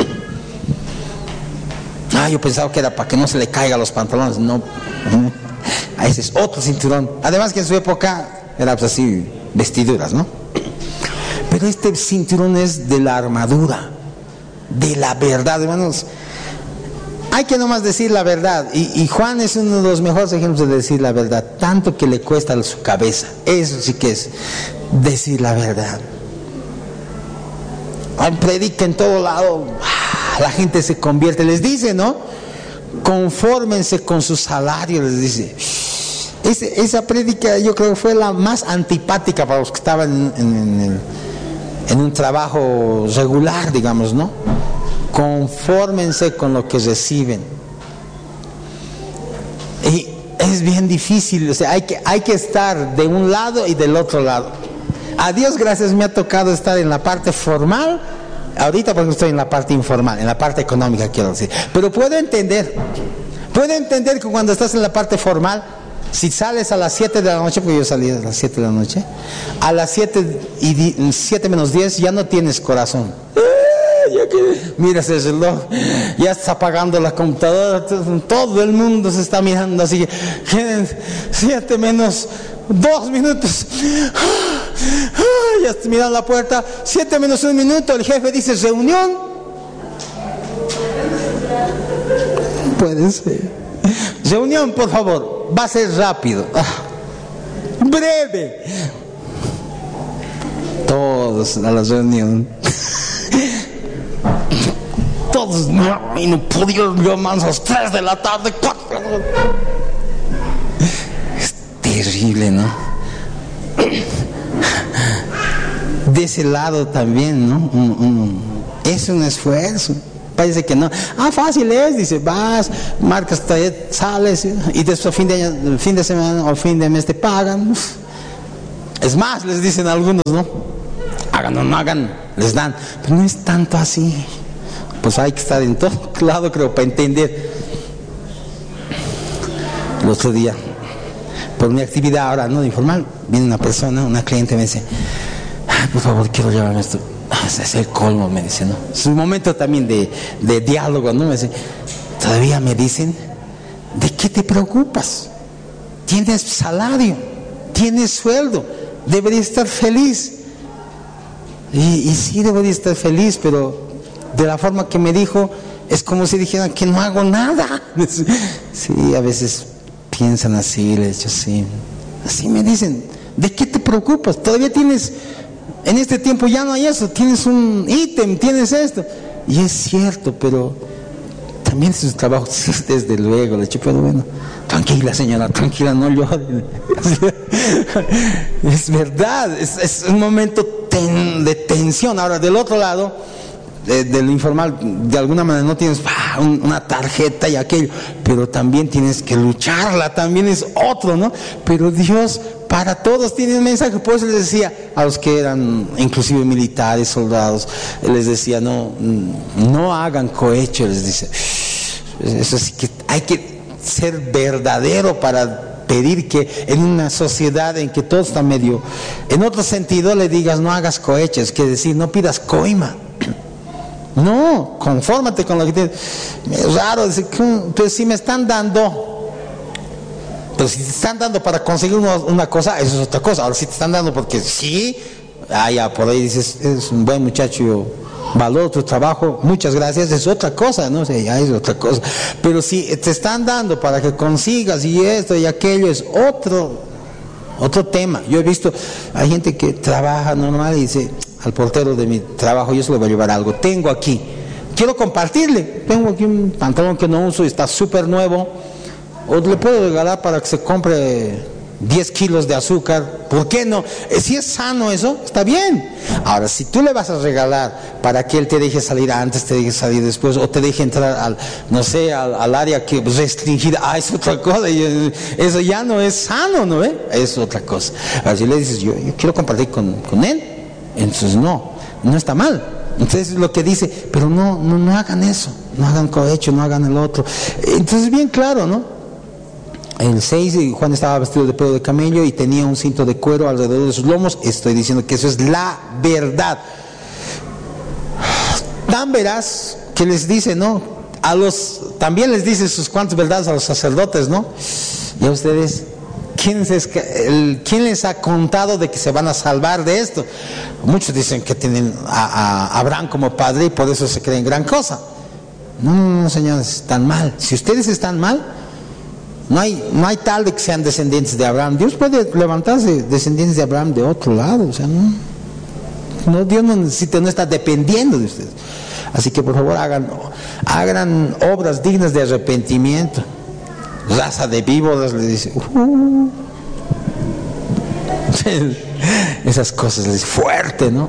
Ah, yo pensaba que era para que no se le caiga los pantalones. No, ese es otro cinturón. Además que en su época era pues así, vestiduras, ¿no? Pero este cinturón es de la armadura, de la verdad, hermanos. Hay que nomás decir la verdad. Y, y Juan es uno de los mejores ejemplos de decir la verdad. Tanto que le cuesta a su cabeza. Eso sí que es decir la verdad. Predica en todo lado. La gente se convierte, les dice, ¿no? Confórmense con su salario, les dice. Ese, esa prédica yo creo que fue la más antipática para los que estaban en, en, en, en un trabajo regular, digamos, ¿no? Confórmense con lo que reciben. Y es bien difícil, o sea, hay que, hay que estar de un lado y del otro lado. A Dios gracias me ha tocado estar en la parte formal. Ahorita porque estoy en la parte informal, en la parte económica quiero decir. Pero puedo entender, puedo entender que cuando estás en la parte formal, si sales a las siete de la noche, porque yo salí a las siete de la noche, a las siete y siete menos diez ya no tienes corazón. Ya que miras el reloj, ya estás apagando la computadora, todo el mundo se está mirando, así que siete menos dos minutos. Ya está mirando la puerta, siete menos un minuto, el jefe dice reunión. Puede ser. Reunión, por favor, va a ser rápido, breve. Todos a la reunión. Todos, no, y no podía llamar a las tres de la tarde, cuatro. Es terrible, ¿no? De ese lado también, ¿no? Un, un, es un esfuerzo. Parece que no. Ah, fácil es, dice, vas, marcas, sales y después fin de año, fin de semana o fin de mes te pagan. Es más, les dicen algunos, ¿no? Hagan o no hagan, les dan. Pero no es tanto así. Pues hay que estar en todo lado, creo, para entender. El otro día, por mi actividad ahora, ¿no? Informal, viene una persona, una cliente, me dice, ay, por favor, quiero llevarme esto. Es el colmo, me dice, ¿no? Es un momento también de, de diálogo, ¿no? Me dice, todavía me dicen, ¿de qué te preocupas? Tienes salario, tienes sueldo, deberías estar feliz. Y, y sí debería estar feliz, pero de la forma que me dijo, es como si dijeran que no hago nada. Sí, a veces piensan así, les digo, sí. Así me dicen, ¿de qué te preocupas? Todavía tienes... En este tiempo ya no hay eso, tienes un ítem, tienes esto. Y es cierto, pero también es su trabajo, desde luego. Le digo, pero bueno, tranquila señora, tranquila, no llore. Es verdad, es, es un momento ten, de tensión. Ahora, del otro lado, de, de lo informal, de alguna manera no tienes ah, un, una tarjeta y aquello, pero también tienes que lucharla, también es otro, ¿no? Pero Dios... para todos tiene un mensaje. Por eso les decía a los que eran inclusive militares, soldados, les decía, no, no hagan cohecho, les dice. Eso sí que hay que ser verdadero para pedir que en una sociedad en que todo está medio, en otro sentido le digas no hagas cohecho, es que decir, no pidas coima. No, confórmate con lo que tienes. Es raro, decir, pues si me están dando... Pero si te están dando para conseguir una, una cosa, eso es otra cosa. Ahora si te están dando porque sí, ah, ya por ahí dices, es un buen muchacho, yo valoro tu trabajo, muchas gracias, es otra cosa, no sé, ya es otra cosa. Pero si te están dando para que consigas y esto y aquello, es otro, otro tema. Yo he visto, hay gente que trabaja normal y dice, al portero de mi trabajo, yo se le voy a llevar algo, tengo aquí, quiero compartirle, tengo aquí un pantalón que no uso y está súper nuevo, o le puedo regalar para que se compre diez kilos de azúcar, ¿por qué no? Si es sano eso, está bien. Ahora, si tú le vas a regalar para que él te deje salir antes, te deje salir después, o te deje entrar al, no sé, al, al área que restringida, ah, es otra cosa, y eso ya no es sano, ¿no ve? Es otra cosa. Ahora, si le dices, yo, yo quiero compartir con, con él, entonces no, no está mal. Entonces lo que dice, pero no, no, no hagan eso, no hagan cohecho, no hagan el otro. Entonces bien claro, ¿no? El seis, Juan estaba vestido de pelo de camello y tenía un cinto de cuero alrededor de sus lomos. Estoy diciendo que eso es la verdad. Tan veraz que les dice, ¿no? A los, también les dice sus cuantas verdades a los sacerdotes, ¿no? Y a ustedes, ¿quién, es, el, ¿quién les ha contado de que se van a salvar de esto? Muchos dicen que tienen a, a Abraham como padre y por eso se creen gran cosa. No, no, no, señores, están mal. Si ustedes están mal, No hay, no hay tal de que sean descendientes de Abraham. Dios puede levantarse descendientes de Abraham de otro lado. O sea, no, no, Dios no necesita, no está dependiendo de ustedes. Así que por favor hagan, hagan obras dignas de arrepentimiento. Raza de víboras, le dice. Uh, esas cosas, le dice, fuerte, ¿no?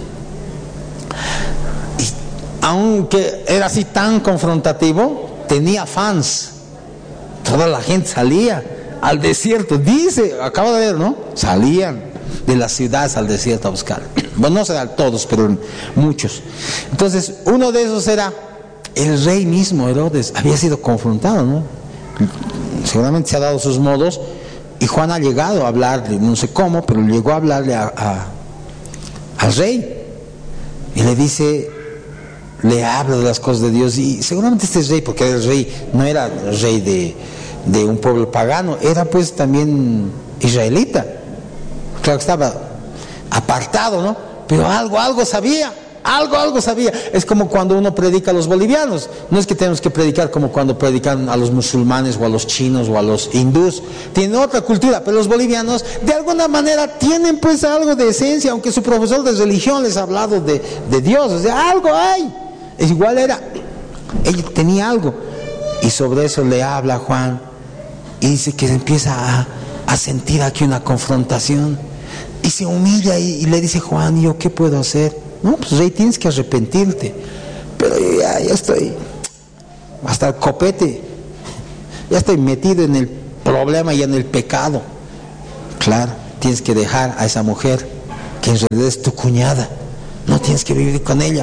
Y aunque era así tan confrontativo, tenía fans. Toda la gente salía al desierto, dice, acabo de ver, ¿no? Salían de las ciudades al desierto a buscar. Bueno, no serán todos, pero muchos. Entonces, uno de esos era el rey mismo, Herodes, había sido confrontado, ¿no? Seguramente se ha dado sus modos, y Juan ha llegado a hablarle, no sé cómo, pero llegó a hablarle a, a, al rey, y le dice, le habla de las cosas de Dios, y seguramente este rey, porque era el rey, no era el rey de, de un pueblo pagano, era pues también israelita, claro que estaba apartado, ¿no? Pero algo, algo sabía, algo, algo sabía. Es como cuando uno predica a los bolivianos, no es que tenemos que predicar como cuando predican a los musulmanes o a los chinos o a los hindús, tienen otra cultura, pero los bolivianos de alguna manera tienen pues algo de esencia, aunque su profesor de religión les ha hablado de, de Dios, o sea, algo hay. Es igual era, ella tenía algo, y sobre eso le habla Juan, y dice que empieza a, a sentir aquí una confrontación, y se humilla, y, y le dice Juan, ¿y yo qué puedo hacer? No, pues rey, tienes que arrepentirte, pero yo ya, ya estoy hasta el copete, ya estoy metido en el problema y en el pecado. Claro, tienes que dejar a esa mujer que en realidad es tu cuñada, no tienes que vivir con ella.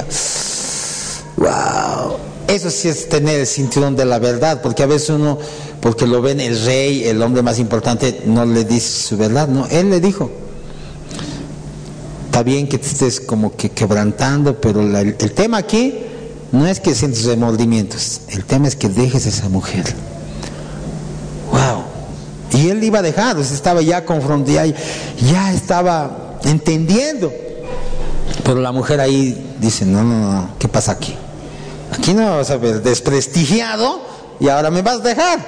Wow, eso sí es tener el cinturón de la verdad, porque a veces uno, porque lo ven el rey, el hombre más importante, no le dice su verdad. No, él le dijo: está bien que te estés como que quebrantando, pero la, el, el tema aquí no es que sientes remordimientos, el tema es que dejes a esa mujer. Wow. Y él iba a dejar, o sea, estaba ya confrontado, ya, ya estaba entendiendo. Pero la mujer ahí dice: no, no, no, ¿qué pasa aquí? Aquí no vas a ver desprestigiado y ahora me vas a dejar.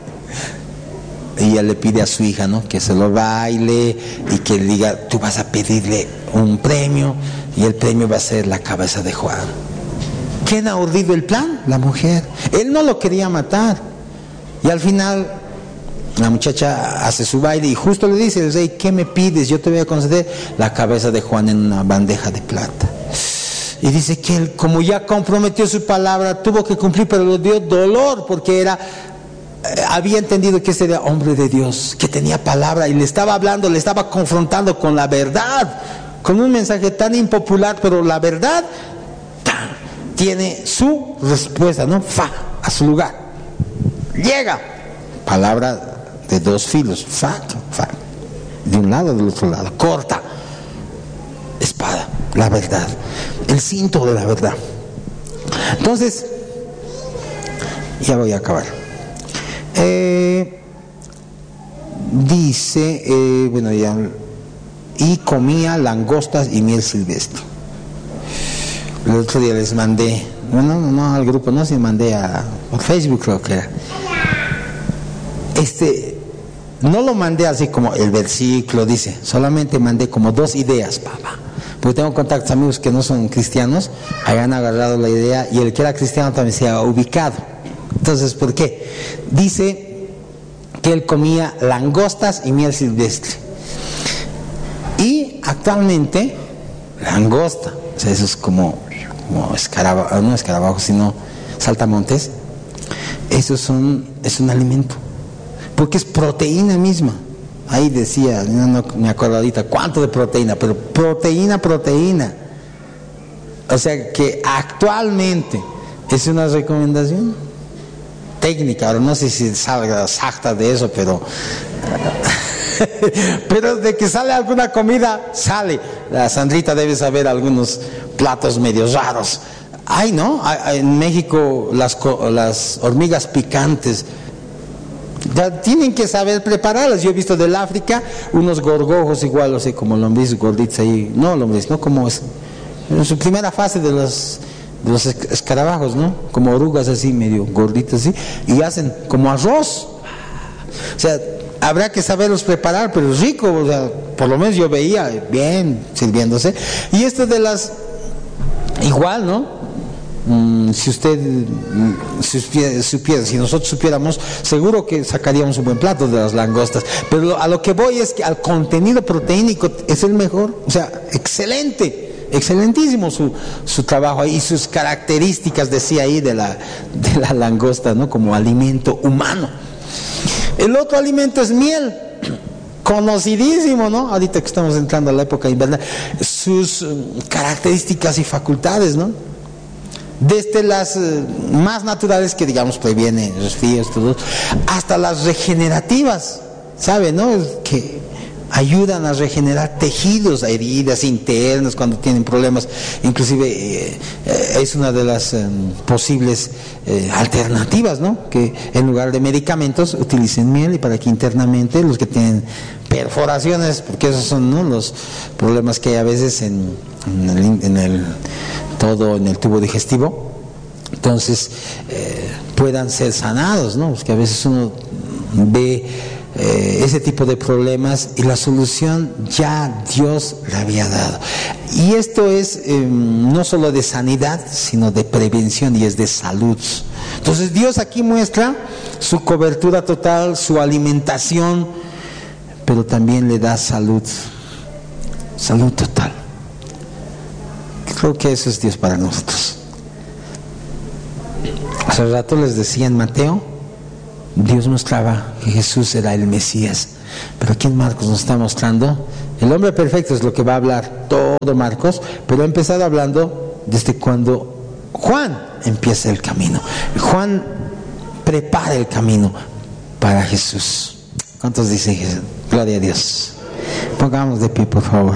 Y ella le pide a su hija, ¿no?, que se lo baile y que le diga: tú vas a pedirle un premio y el premio va a ser la cabeza de Juan. ¿Quién ha urdido el plan? La mujer. Él no lo quería matar. Y al final la muchacha hace su baile y justo le dice el rey: ¿qué me pides? Yo te voy a conceder la cabeza de Juan en una bandeja de plata. Y dice que él, como ya comprometió su palabra, tuvo que cumplir, pero le dio dolor porque era, había entendido que este era hombre de Dios, que tenía palabra y le estaba hablando, le estaba confrontando con la verdad, con un mensaje tan impopular, pero la verdad ¡tan!, tiene su respuesta, ¿no? Fa, a su lugar. Llega. Palabra de dos filos. Fa, fa. De un lado, del otro lado. Corta. Espada. La verdad. El cinto de la verdad. Entonces, ya voy a acabar. Eh, dice, eh, bueno, ya, y comía langostas y miel silvestre. El otro día les mandé, bueno, no, no al grupo, no, se mandé a, a Facebook, creo que era. Este, no lo mandé así como el versículo dice, solamente mandé como dos ideas, papá. Porque tengo contactos, amigos que no son cristianos, hayan agarrado la idea y el que era cristiano también se ha ubicado. Entonces, ¿por qué? Dice que él comía langostas y miel silvestre. Y actualmente, langosta, o sea, eso es como, como escarabajo, no escarabajo, sino saltamontes. Eso son, es un alimento, porque es proteína misma. Ahí decía, no, no me acuerdo ahorita cuánto de proteína, pero proteína, proteína. O sea que actualmente es una recomendación técnica. Ahora no sé si salga exacta de eso, pero pero de que sale alguna comida, sale. La Sandrita debe saber algunos platos medio raros. Ay, ¿no? En México las, las hormigas picantes, ya tienen que saber prepararlas. Yo he visto del África unos gorgojos igual, o sea, como lombriz gorditos ahí, no lombriz, no, como es, en su primera fase de los, de los escarabajos, ¿no? Como orugas así, medio gorditas así, y hacen como arroz. O sea, habrá que saberlos preparar, pero es rico, o sea, por lo menos yo veía bien sirviéndose. Y esto de las, igual, ¿no? Mm, si usted mm, supiera, supiera, si nosotros supiéramos, seguro que sacaríamos un buen plato de las langostas. Pero lo, a lo que voy es que al contenido proteínico es el mejor, o sea, excelente, excelentísimo su, su trabajo y sus características, decía ahí, de la, de la langosta, ¿no? Como alimento humano. El otro alimento es miel, conocidísimo, ¿no? Ahorita que estamos entrando a la época invernal, sus um, características y facultades, ¿no? Desde las eh, más naturales, que digamos previene resfríos, todo, hasta las regenerativas, ¿sabe, no? Que ayudan a regenerar tejidos, a heridas internas cuando tienen problemas. Inclusive eh, eh, es una de las eh, posibles eh, alternativas, ¿no? Que en lugar de medicamentos utilicen miel, y para que internamente los que tienen perforaciones, porque esos son, ¿no?, los problemas que hay a veces en, en, el, en el todo en el tubo digestivo, entonces eh, puedan ser sanados, ¿no? Porque a veces uno ve eh, ese tipo de problemas y la solución ya Dios le había dado. Y esto es eh, no solo de sanidad, sino de prevención, y es de salud. Entonces Dios aquí muestra su cobertura total, su alimentación, pero también le da salud, salud total. Creo que eso es Dios para nosotros. hace rato les decía en Mateo, Dios mostraba que Jesús era el Mesías, pero aquí en Marcos nos está mostrando el hombre perfecto. Es lo que va a hablar todo Marcos, pero ha empezado hablando desde cuando Juan empieza el camino. Juan prepara el camino para Jesús. ¿Cuántos dicen Jesús? Gloria a Dios. Pongamos de pie, por favor.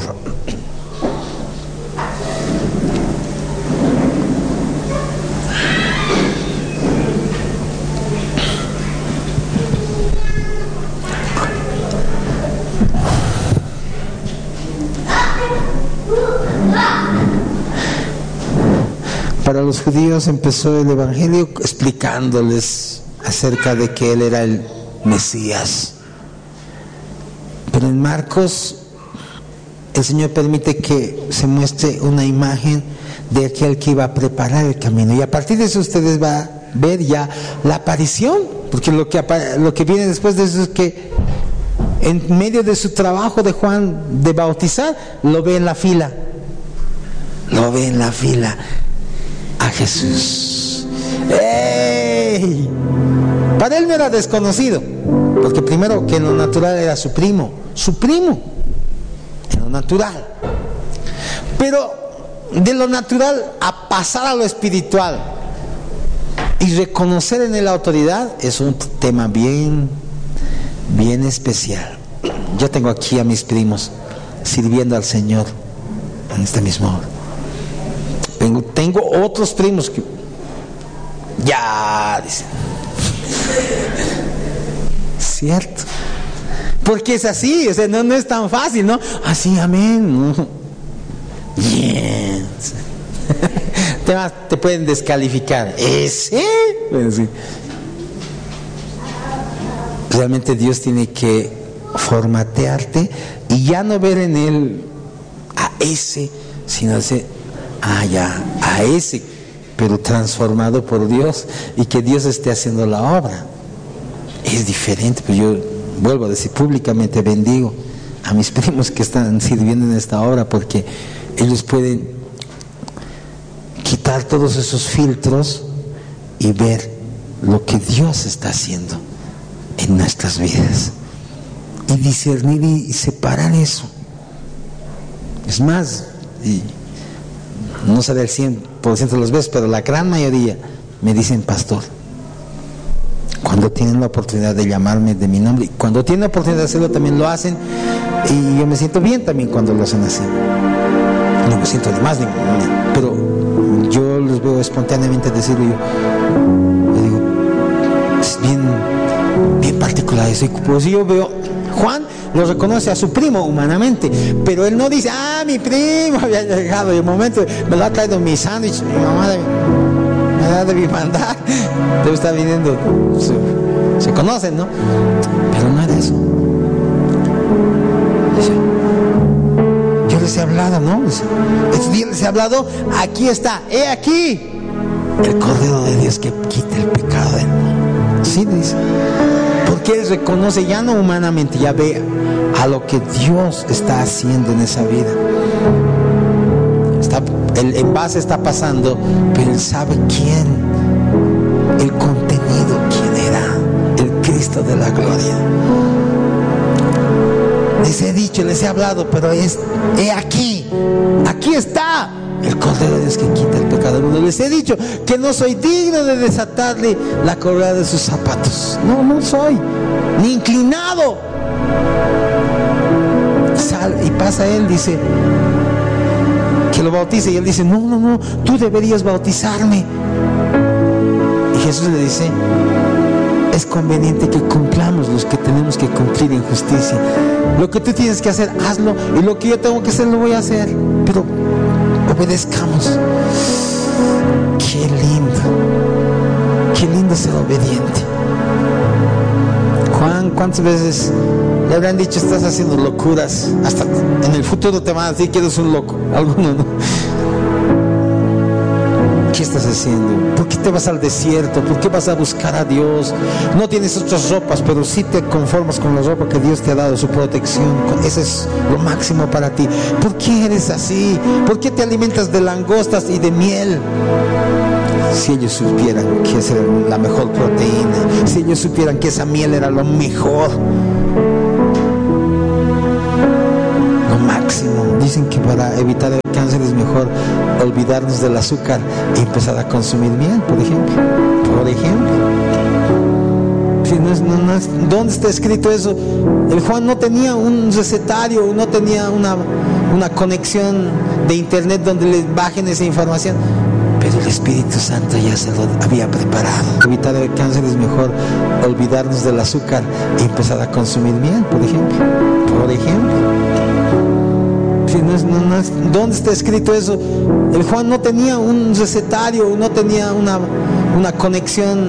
Para los judíos empezó el evangelio explicándoles acerca de que él era el Mesías. Pero en Marcos el Señor permite que se muestre una imagen de aquel que iba a preparar el camino, y a partir de eso ustedes van a ver ya la aparición, porque lo que, lo que viene después de eso es que en medio de su trabajo de Juan de bautizar, lo ve en la fila, lo ve en la fila a Jesús. ¡Ey! Para él no era desconocido, porque primero que en lo natural era su primo, su primo, en lo natural. Pero de lo natural a pasar a lo espiritual y reconocer en él la autoridad es un tema bien, bien especial. Yo tengo aquí a mis primos sirviendo al Señor en este mismo hora. Tengo, tengo otros primos que ya dicen, cierto, porque es así, o sea, no, no es tan fácil, ¿no? Así, amén. Yes. te, te pueden descalificar. ¿Ese? Bueno, sí. Realmente Dios tiene que formatearte y ya no ver en él a ese, sino ese, ah, ya, a ese, pero transformado por Dios, y que Dios esté haciendo la obra. Es diferente. Pues yo vuelvo a decir públicamente, bendigo a mis primos que están sirviendo en esta obra, porque ellos pueden quitar todos esos filtros y ver lo que Dios está haciendo en nuestras vidas, y discernir y, y separar eso. Es más, y no será el cien por ciento de las veces, pero la gran mayoría me dicen pastor, cuando tienen la oportunidad de llamarme de mi nombre, y cuando tienen la oportunidad de hacerlo también lo hacen, y yo me siento bien también cuando lo hacen así. No me siento de más, pero yo los veo espontáneamente decirlo. Yo, yo digo, es bien, bien particular eso. Y pues yo veo, Juan lo reconoce a su primo humanamente, pero él no dice, ah, mi primo había llegado, y un momento me lo ha traído mi sándwich, mi mamá debe, me debe mandar, debe estar viniendo, se, se conocen, ¿no? Pero no era eso. Dice, yo les he hablado, ¿no? Dice, estos días les he hablado, aquí está, he aquí el Cordero de Dios que quita el pecado del mundo. Sí, dice, porque él reconoce ya no humanamente, ya ve a lo que Dios está haciendo en esa vida. Está, el envase está pasando, pero él sabe quién, el contenido, quién era, el Cristo de la gloria. Les he dicho, les he hablado, pero es, he aquí, aquí está el Cordero de Dios que quita el pecado del mundo. Les he dicho que no soy digno de desatarle la correa de sus zapatos. No, no soy, ni inclinado. Sal, y pasa él, dice que lo bautice, y él dice, no, no, no, tú deberías bautizarme. Y Jesús le dice, es conveniente que cumplamos los que tenemos que cumplir en justicia. Lo que tú tienes que hacer, hazlo, y lo que yo tengo que hacer, lo voy a hacer, pero obedezcamos. Qué lindo, qué lindo ser obediente. Juan, ¿cuántas veces le habrán dicho, estás haciendo locuras? Hasta en el futuro te van a decir que eres un loco. Algunos, ¿no? ¿Qué estás haciendo? ¿Por qué te vas al desierto? ¿Por qué vas a buscar a Dios? No tienes otras ropas, pero sí te conformas con la ropa que Dios te ha dado, su protección. Eso es lo máximo para ti. ¿Por qué eres así? ¿Por qué te alimentas de langostas y de miel? Si ellos supieran que esa era la mejor proteína, si ellos supieran que esa miel era lo mejor, lo máximo. Dicen que para evitar el cáncer es mejor olvidarnos del azúcar y empezar a consumir miel, por ejemplo. Por ejemplo. Si no es, no, no es, ¿dónde está escrito eso? El Juan no tenía un recetario, no tenía una, una conexión de internet donde les bajen esa información. Pero el Espíritu Santo ya se lo había preparado. Evitar el cáncer es mejor olvidarnos del azúcar y empezar a consumir miel, por ejemplo. Por ejemplo. Si no es, no, no es, ¿dónde está escrito eso? El Juan no tenía un recetario, no tenía una, una conexión